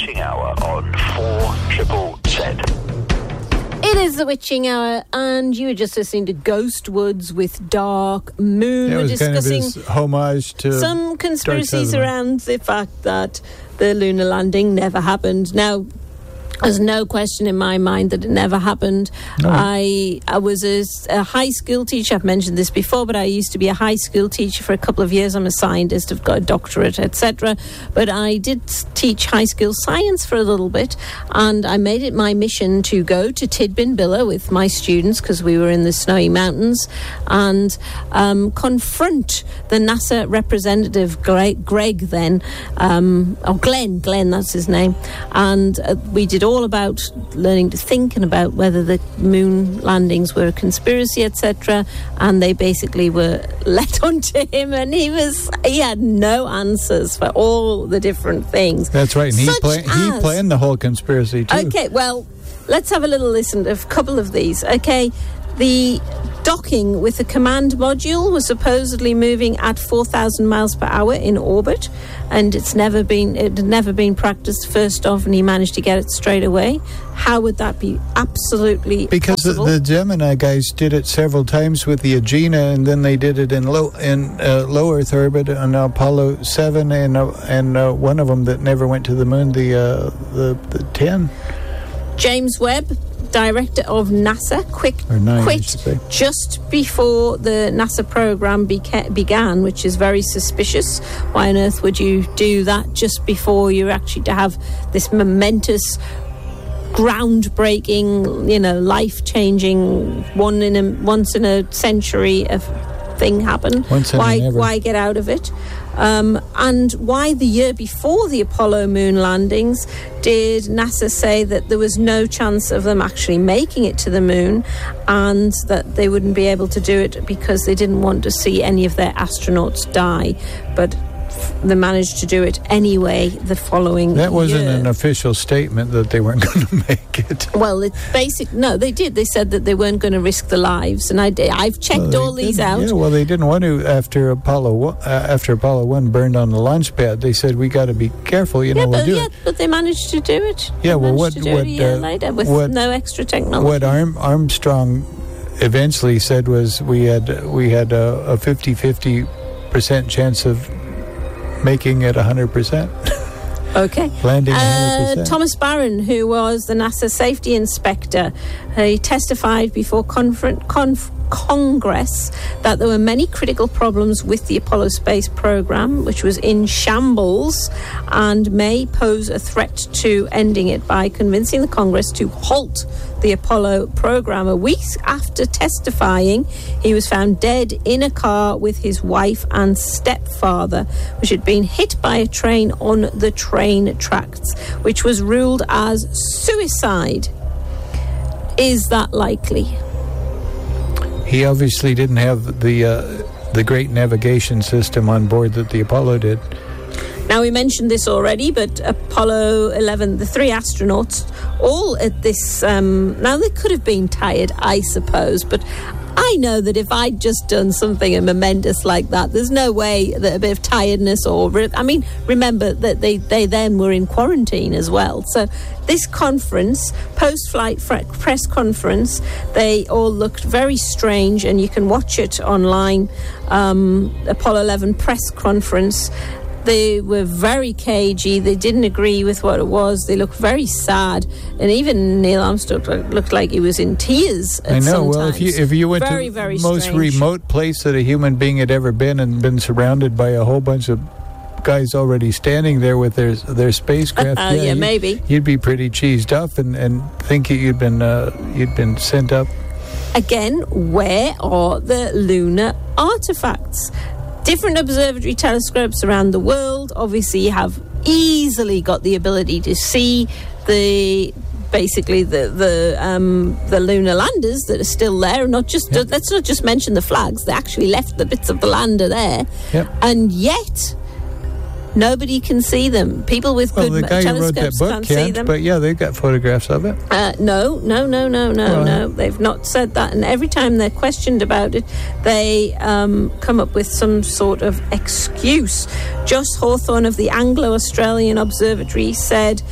Witching Hour on 4ZZZ. It is the Witching Hour, and you were just listening to Ghost Woods with Dark Moon. We're discussing kind of his homage to some conspiracies around the fact that the lunar landing never happened. Now, there's no question in my mind that it never happened. No. I was a high school teacher. I've mentioned this before, but I used to be a high school teacher for a couple of years. I'm a scientist. I've got a doctorate, etc. But I did teach high school science for a little bit, and I made it my mission to go to Tidbinbilla with my students, because we were in the snowy mountains, and confront the NASA representative, Greg then, or Glenn, that's his name. And we did all about learning to think and about whether the moon landings were a conspiracy, etc. And they basically were let onto him, and he had no answers for all the different things. That's right, and he planned the whole conspiracy too. Okay, well, let's have a little listen to a couple of these. Okay, the docking with the command module was supposedly moving at 4,000 miles per hour in orbit, and it had never been practiced first off, and he managed to get it straight away. How would that be absolutely because possible? The Gemini guys did it several times with the Agena, and then they did it in low Earth orbit on Apollo 7, and one of them that never went to the moon, the 10. James Webb, director of NASA, quit just before the NASA program began, which is very suspicious. Why on earth would you do that just before you're actually to have this momentous, groundbreaking, life-changing, once in a century of thing happen? Why get out of it? And why the year before the Apollo moon landings did NASA say that there was no chance of them actually making it to the moon, and that they wouldn't be able to do it because they didn't want to see any of their astronauts die, but they managed to do it anyway the following year. That wasn't an official statement that they weren't going to make it. Well, no, they did. They said that they weren't going to risk the lives, and I've checked all these out. Yeah, well, they didn't want to after Apollo 1 burned on the launch pad. They said we got to be careful. But they managed to do it. Yeah, what a year later with no extra technology. What Armstrong eventually said was we had a 50% chance of making it 100%. Okay. Landing 100%. Thomas Barron, who was the NASA safety inspector, he testified before Congress that there were many critical problems with the Apollo space program, which was in shambles and may pose a threat to ending it, by convincing the Congress to halt the Apollo program. A week after testifying, he was found dead in a car with his wife and stepfather, which had been hit by a train on the train tracks, which was ruled as suicide. Is that likely? He obviously didn't have the great navigation system on board that the Apollo did. Now, we mentioned this already, but Apollo 11, the 3 astronauts, all at this... now, they could have been tired, I suppose, but I know that if I'd just done something momentous like that, there's no way that a bit of tiredness remember that they then were in quarantine as well. So this conference, post-flight press conference, they all looked very strange, and you can watch it online, Apollo 11 press conference. They were very cagey. They didn't agree with what it was. They looked very sad, and even Neil Armstrong looked like he was in tears at I know. some Well, times. if you went to the most remote place that a human being had ever been, and been surrounded by a whole bunch of guys already standing there with their spacecraft, maybe you'd be pretty cheesed up and think you'd been sent up. Again, where are the lunar artifacts? Different observatory telescopes around the world obviously have easily got the ability to see the lunar landers that are still there. Let's not just mention the flags. They actually left the bits of the lander there. Yep. And yet Nobody can see them. People with good the guy who wrote that telescopes book can't see them. but yeah, they've got photographs of it. No. They've not said that. And every time they're questioned about it, they come up with some sort of excuse. Joss Hawthorne of the Anglo-Australian Observatory said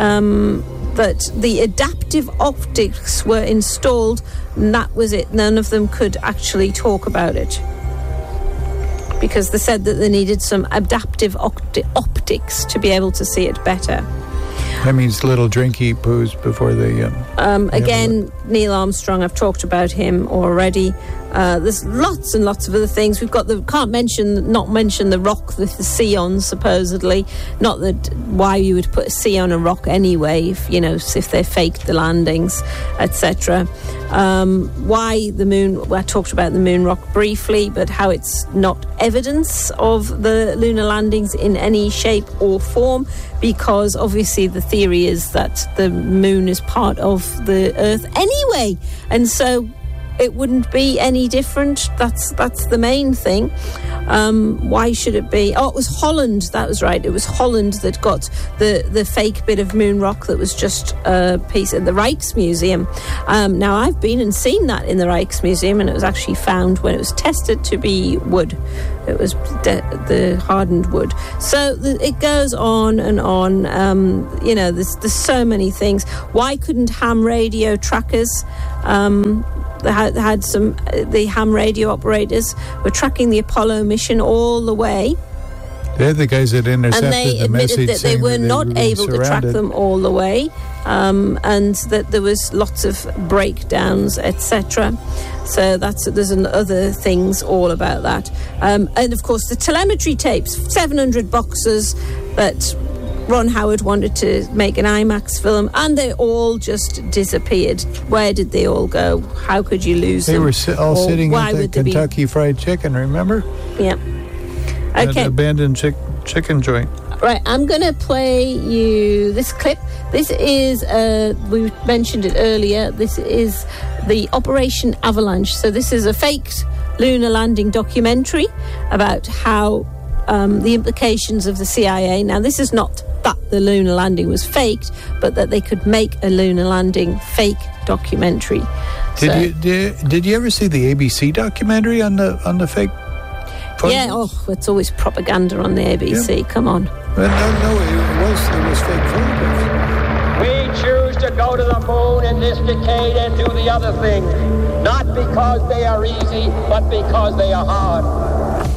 that the adaptive optics were installed, and that was it. None of them could actually talk about it, because they said that they needed some adaptive optics to be able to see it better. That means little drinky poos before they... Again, Neil Armstrong, I've talked about him already. There's lots and lots of other things. We've got not mention the rock with the C on, supposedly. Not that why you would put a C on a rock anyway, if they faked the landings, etc. Why the moon? Well, I talked about the moon rock briefly, but how it's not evidence of the lunar landings in any shape or form, because obviously the theory is that the moon is part of the Earth anyway, and so it wouldn't be any different. That's the main thing. Why should it be? Oh, it was Holland. That was right. It was Holland that got the fake bit of moon rock that was just a piece at the Rijksmuseum. Now, I've been and seen that in the Rijksmuseum, and it was actually found when it was tested to be wood. It was the hardened wood. So it goes on and on. There's so many things. Why couldn't ham radio trackers... They had some. The ham radio operators were tracking the Apollo mission all the way. They're the guys that intercepted the message, and they admitted that they were not able to track them all the way, and that there was lots of breakdowns, etc. So there's other things all about that, and of course the telemetry tapes, 700 boxes that Ron Howard wanted to make an IMAX film, and they all just disappeared. Where did they all go? How could you lose them? They were all sitting at the Kentucky Fried Chicken, remember? Yeah. Okay. That abandoned chicken joint. Right, I'm going to play you this clip. This is, we mentioned it earlier, this is the Operation Avalanche. So this is a faked lunar landing documentary about how the implications of the CIA. Now, this is not that the lunar landing was faked, but that they could make a lunar landing fake documentary. Did you ever see the ABC documentary on the fake? Yeah, it's always propaganda on the ABC. Yeah. Come on. Well, no, it was fake photographs. We choose to go to the moon in this decade and do the other thing, not because they are easy, but because they are hard.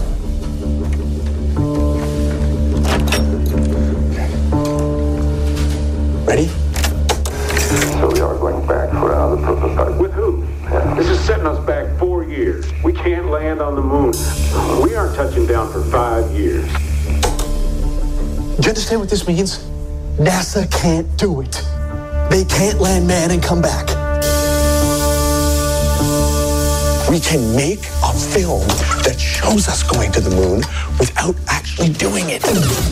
Ready? So we are going back for another prototype. With who? Yeah. This is setting us back 4 years. We can't land on the moon. We aren't touching down for 5 years. Do you understand what this means? NASA can't do it. They can't land man and come back. We can make a film that shows us going to the moon without actually doing it.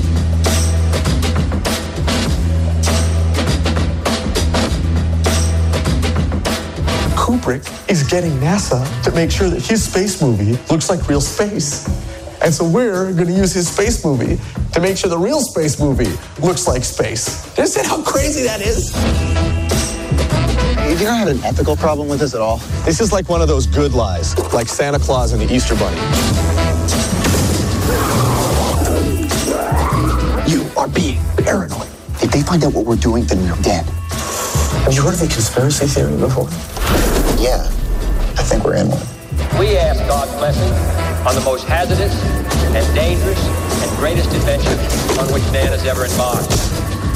Kubrick is getting NASA to make sure that his space movie looks like real space. And so we're going to use his space movie to make sure the real space movie looks like space. Do you understand how crazy that is? You don't have an ethical problem with this at all? This is like one of those good lies, like Santa Claus and the Easter Bunny. You are being paranoid. If they find out what we're doing, then you're dead. Have you heard of the conspiracy theory before? Yeah, I think we're in one. We ask God's blessing on the most hazardous and dangerous and greatest adventure on which man has ever embarked.